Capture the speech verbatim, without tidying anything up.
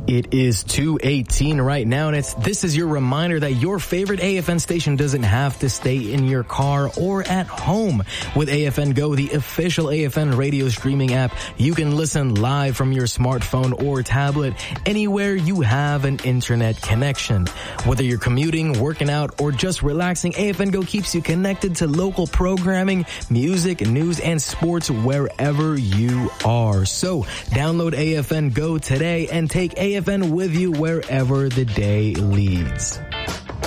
It is two eighteen right now, and it's this is your reminder that your favorite A F N station doesn't have to stay in your car or at home. With A F N Go, the official A F N radio streaming app, you can listen live from your smartphone or tablet anywhere you have an internet connection. Whether you're commuting, working out, or just relaxing, A F N Go keeps you connected to local programming, music, news, and sports wherever you are. So download A F N Go today and take A F N with you wherever the day leads.